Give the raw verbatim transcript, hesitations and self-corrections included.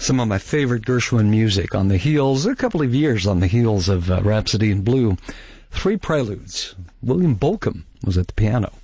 some of my favorite Gershwin music on the heels, a couple of years on the heels of uh, Rhapsody in Blue. Three Preludes. William Bolcom was at the piano.